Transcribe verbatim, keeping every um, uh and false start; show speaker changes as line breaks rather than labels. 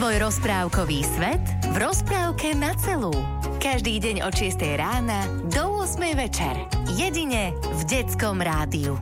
Tvoj rozprávkový svet v rozprávke na celú. Každý deň od šiestej rána do ôsmej večer. Jedine v Detskom rádiu.